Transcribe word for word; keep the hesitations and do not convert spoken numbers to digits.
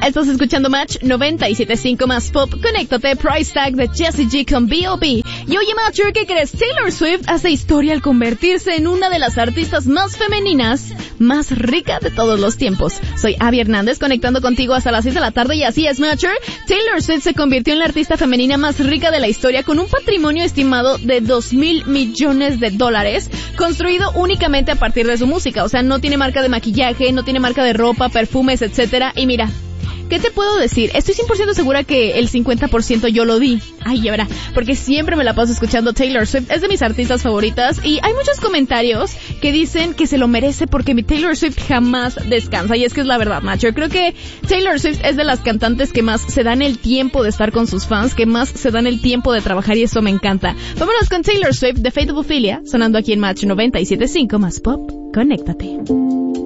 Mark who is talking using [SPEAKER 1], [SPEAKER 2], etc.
[SPEAKER 1] Estás escuchando Match noventa y siete punto cinco más pop. Conéctate, Price Tag de Jessie G con B O B. Y oye, Matcher, ¿qué crees? Taylor Swift hace historia al convertirse en una de las artistas más femeninas, más rica de todos los tiempos. Soy Abby Hernández, conectando contigo hasta las seis de la tarde, y así es, Matcher. Taylor Swift se convirtió en la artista femenina más rica de la historia, con un patrimonio estimado de dos mil millones de dólares, construido únicamente a partir de su música. O sea, no tiene marca de maquillaje, no tiene marca de ropa, perfumes, etcétera. Y mira, ¿qué te puedo decir? Estoy cien por ciento segura que el cincuenta por ciento yo lo di. Ay, ya verá, porque siempre me la paso escuchando Taylor Swift. Es de mis artistas favoritas y hay muchos comentarios que dicen que se lo merece porque mi Taylor Swift jamás descansa. Y es que es la verdad, macho. Creo que Taylor Swift es de las cantantes que más se dan el tiempo de estar con sus fans, que más se dan el tiempo de trabajar, y eso me encanta. Vámonos con Taylor Swift de Faith of Ophelia, sonando aquí en Match noventa y siete punto cinco más pop. Conéctate.